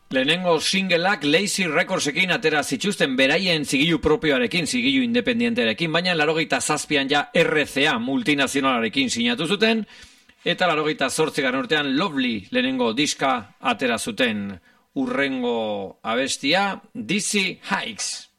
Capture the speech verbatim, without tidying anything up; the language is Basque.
Lehenengo singleak Lazy Recordsekin atera zituzten beraien zigilu propioarekin, zigilu independientearekin, baina laurogeita zazpian ja R C A multinazionalarekin sinatu zuten, eta laurogeita zortzigarren urtean Lovely lehenengo diska atera zuten. Urrengo abestia, Dizzy Hikes.